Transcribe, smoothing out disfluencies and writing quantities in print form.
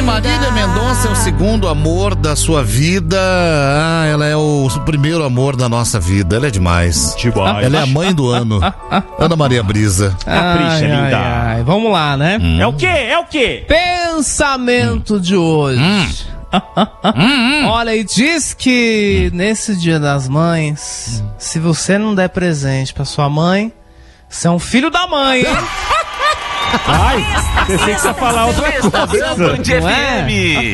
Marília Mendonça é o segundo amor da sua vida. Ela é o primeiro amor da nossa vida. Ela é demais. Ela é a mãe do ano. Ana Maria Brisa. Capricha, linda. Ai, vamos lá, né? É o quê? É o quê? Pensamento de hoje. Olha, e diz que nesse Dia das Mães, se você não der presente pra sua mãe, você é um filho da mãe, hein? Ai, pensei que você ia falar outra coisa. Não é?